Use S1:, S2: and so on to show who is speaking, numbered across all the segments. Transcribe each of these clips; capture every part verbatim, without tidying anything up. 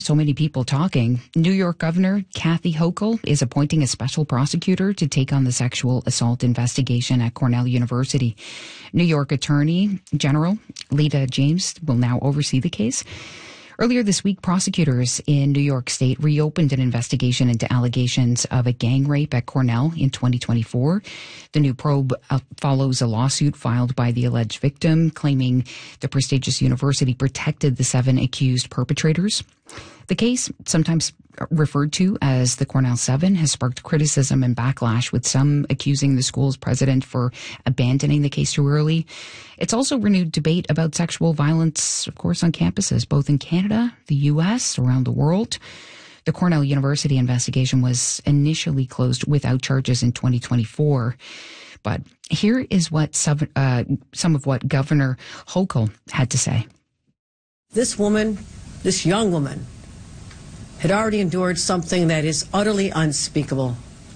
S1: So many people talking. New York Governor Kathy Hochul is appointing a special prosecutor to take on the sexual assault investigation at Cornell University. New York Attorney General Letitia James will now oversee the case. Earlier this week, prosecutors in New York State reopened an investigation into allegations of a gang rape at Cornell in twenty twenty-four. The new probe uh, follows a lawsuit filed by the alleged victim, claiming the prestigious university protected the seven accused perpetrators. The case, sometimes referred to as the Cornell Seven, has sparked criticism and backlash, with some accusing the school's president for abandoning the case too early. It's also renewed debate about sexual violence, of course, on campuses, both in Canada, the U S, around the world. The Cornell University investigation was initially closed without charges in twenty twenty-four. But here is what some, uh, some of what Governor Hochul had to say.
S2: This woman, this young woman, had already endured something that is utterly unspeakable.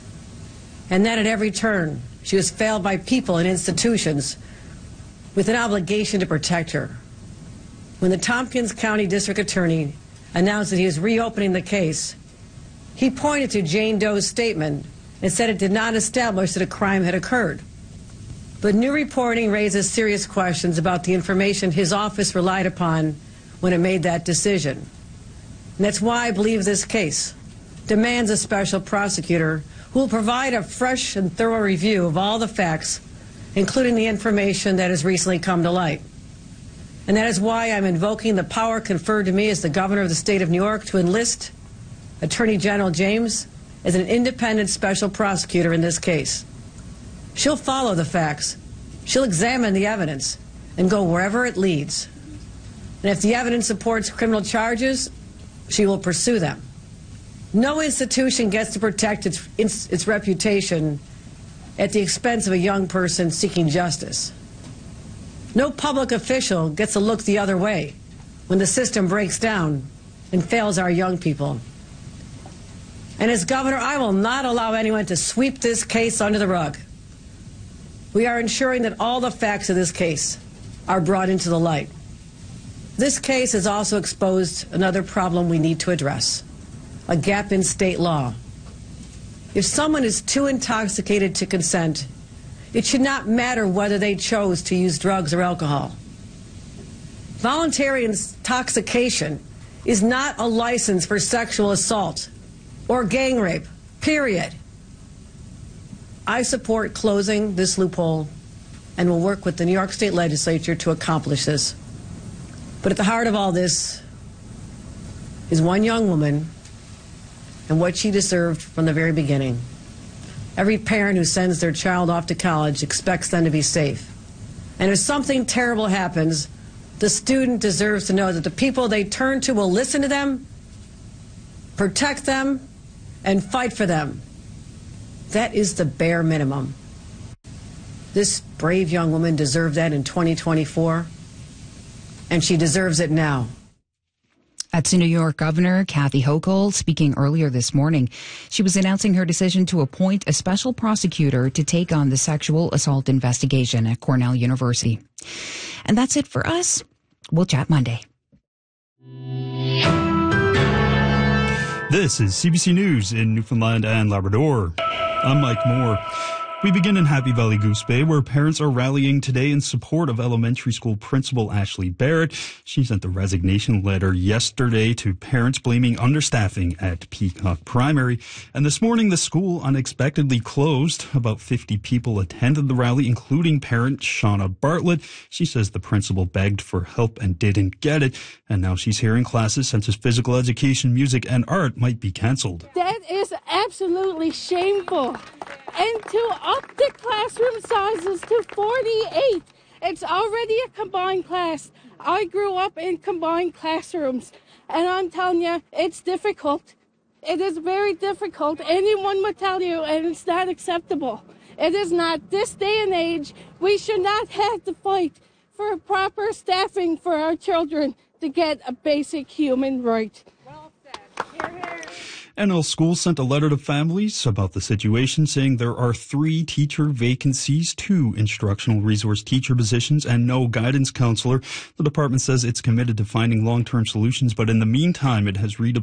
S2: And that at every turn, she was failed by people and institutions with an obligation to protect her. When the Tompkins County District Attorney announced that he was reopening the case, he pointed to Jane Doe's statement and said it did not establish that a crime had occurred. But new reporting raises serious questions about the information his office relied upon when it made that decision. And that's why I believe this case demands a special prosecutor who will provide a fresh and thorough review of all the facts, including the information that has recently come to light. And that is why I'm invoking the power conferred to me as the governor of the state of New York to enlist Attorney General James as an independent special prosecutor in this case. She'll follow the facts, she'll examine the evidence, and go wherever it leads. And if the evidence supports criminal charges, she will pursue them. No institution gets to protect its, its, its reputation at the expense of a young person seeking justice. No public official gets to look the other way when the system breaks down and fails our young people. And as governor, I will not allow anyone to sweep this case under the rug. We are ensuring that all the facts of this case are brought into the light. This case has also exposed another problem we need to address, a gap in state law. If someone is too intoxicated to consent, it should not matter whether they chose to use drugs or alcohol. Voluntary intoxication is not a license for sexual assault or gang rape, period. I support closing this loophole and will work with the New York State Legislature to accomplish this. But at the heart of all this is one young woman and what she deserved from the very beginning. Every parent who sends their child off to college expects them to be safe. And if something terrible happens, the student deserves to know that the people they turn to will listen to them, protect them, and fight for them. That is the bare minimum. This brave young woman deserved that in twenty twenty-four. And she deserves it now.
S1: That's New York Governor Kathy Hochul speaking earlier this morning. She was announcing her decision to appoint a special prosecutor to take on the sexual assault investigation at Cornell University. And that's it for us. We'll chat Monday.
S3: This is C B C News in Newfoundland and Labrador. I'm Mike Moore. We begin in Happy Valley Goose Bay, where parents are rallying today in support of elementary school principal Ashley Barrett. She sent the resignation letter yesterday to parents blaming understaffing at Peacock Primary. And this morning, the school unexpectedly closed. About fifty people attended the rally, including parent Shauna Bartlett. She says the principal begged for help and didn't get it. And now she's hearing classes such as physical education, music, and art might be canceled.
S4: That is absolutely shameful. And to up the classroom sizes to forty-eight. It's already a combined class. I grew up in combined classrooms, and I'm telling you, it's difficult. It is very difficult. Anyone would tell you, and it's not acceptable. It is not. This day and age, we should not have to fight for proper staffing for our children to get a basic human right. Well said. Hear, hear.
S3: N L Schools sent a letter to families about the situation, saying there are three teacher vacancies, two instructional resource teacher positions, and no guidance counselor. The department says it's committed to finding long-term solutions, but in the meantime, it has redeployed